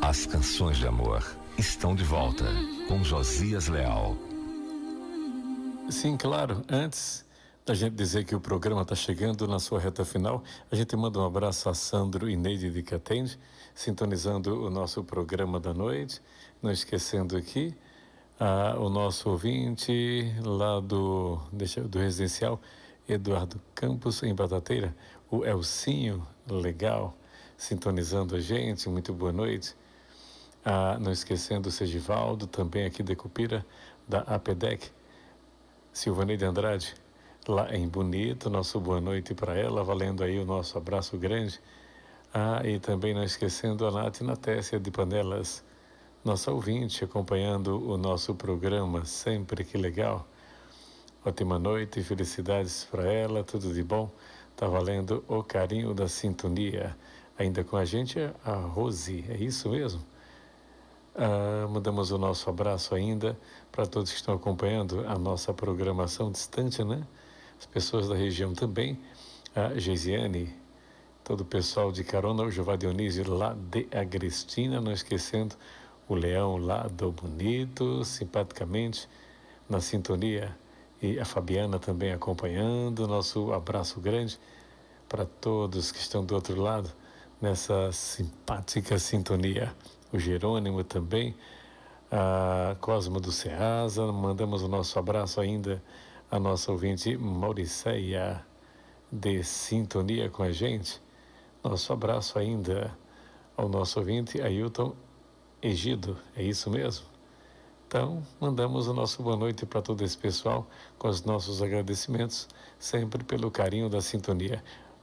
As canções de amor estão de volta com Josias Leal. Sim, claro. Antes da gente dizer que o programa está chegando na sua reta final, a gente manda um abraço a Sandro e Neide de Catende, sintonizando o nosso programa da noite. Não esquecendo aqui o nosso ouvinte lá do residencial Eduardo Campos, em Batateira, o Elcinho Legal, sintonizando a gente. Muito boa noite. Não esquecendo o Segivaldo, também aqui de Cupira, da APDEC, Silvaneide Andrade, lá em Bonito, nosso boa noite para ela, valendo aí o nosso abraço grande. E também não esquecendo a Nath Natécia de Panelas, nossa ouvinte, acompanhando o nosso programa, sempre que legal. Ótima noite e felicidades para ela, tudo de bom. Tá valendo o carinho da sintonia. Ainda com a gente a Rose, é isso mesmo? Mandamos o nosso abraço ainda para todos que estão acompanhando a nossa programação distante, né? As pessoas da região também, a Geisiane, todo o pessoal de Carona, o Jová Dionísio lá de Agrestina, não esquecendo o Leão lá do Bonito, simpaticamente na sintonia, e a Fabiana também acompanhando. Nosso abraço grande para todos que estão do outro lado nessa simpática sintonia. O Jerônimo também, a Cosmo do Ceasa. Mandamos o nosso abraço ainda à nossa ouvinte Mauriceia, de sintonia com a gente. Nosso abraço ainda ao nosso ouvinte Ailton Egido, é isso mesmo? Então, mandamos o nosso boa noite para todo esse pessoal, com os nossos agradecimentos, sempre pelo carinho da sintonia.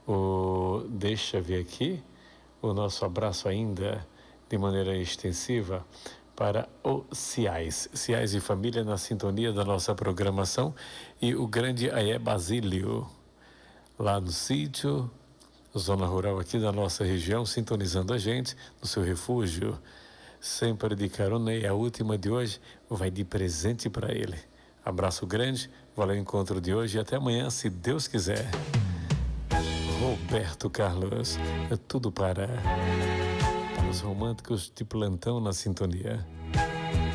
Deixa ver aqui o nosso abraço ainda de maneira extensiva para o Ciais e família na sintonia da nossa programação, e o grande Aé Basílio, lá no sítio, zona rural aqui da nossa região, sintonizando a gente no seu refúgio, sempre de carona, e a última de hoje vai de presente para ele. Abraço grande, valeu o encontro de hoje e até amanhã, se Deus quiser. Roberto Carlos, é tudo para os românticos de plantão na sintonia.